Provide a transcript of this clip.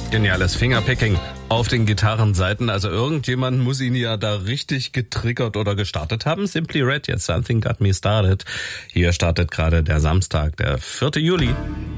Geniales Fingerpicking auf den Gitarrenseiten. Also irgendjemand muss ihn ja da richtig getriggert oder gestartet haben. Simply Red, jetzt Something Got Me Started. Hier startet gerade der Samstag, der 4. Juli.